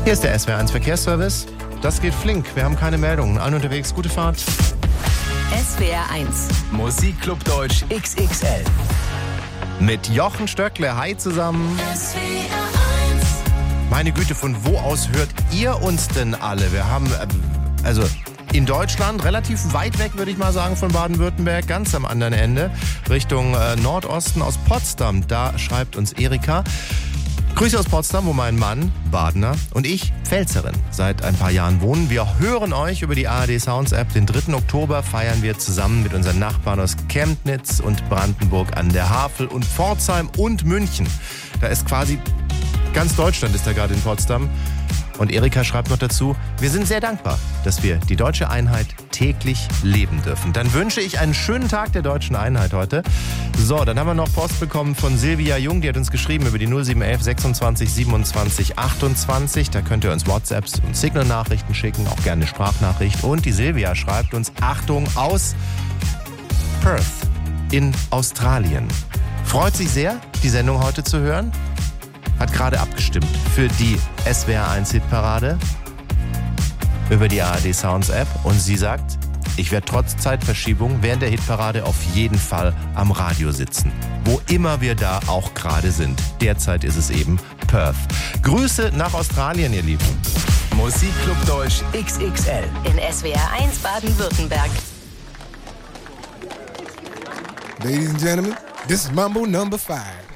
Hier ist der SWR1 Verkehrsservice. Das geht flink. Wir haben keine Meldungen. Allen unterwegs, gute Fahrt. SWR1 Musikclub Deutsch XXL. Mit Jochen Stöckle. Hi zusammen. Meine Güte, von wo aus hört ihr uns denn alle? Wir haben, in Deutschland, relativ weit weg, würde ich mal sagen, von Baden-Württemberg, ganz am anderen Ende, Richtung Nordosten aus Potsdam. Da schreibt uns Erika. Grüße aus Potsdam, wo mein Mann, Badener, und ich, Pfälzerin, seit ein paar Jahren wohnen. Wir hören euch über die ARD Sounds App. Den 3. Oktober feiern wir zusammen mit unseren Nachbarn aus Chemnitz und Brandenburg an der Havel und Pforzheim und München. Da ist quasi ganz Deutschland ist da gerade in Potsdam. Und Erika schreibt noch dazu, wir sind sehr dankbar, dass wir die deutsche Einheit täglich leben dürfen. Dann wünsche ich einen schönen Tag der deutschen Einheit heute. So, dann haben wir noch Post bekommen von Silvia Jung, die hat uns geschrieben über die 0711 26 27 28. Da könnt ihr uns WhatsApps und Signal-Nachrichten schicken, auch gerne eine Sprachnachricht. Und die Silvia schreibt uns, Achtung, aus Perth in Australien. Freut sich sehr, die Sendung heute zu hören. Hat gerade abgestimmt für die SWR1-Hitparade über die ARD Sounds App und sie sagt, ich werde trotz Zeitverschiebung während der Hitparade auf jeden Fall am Radio sitzen. Wo immer wir da auch gerade sind. Derzeit ist es eben Perth. Grüße nach Australien, ihr Lieben. Musikclub Deutsch XXL in SWR1 Baden-Württemberg. Ladies and gentlemen, this is Mambo number 5.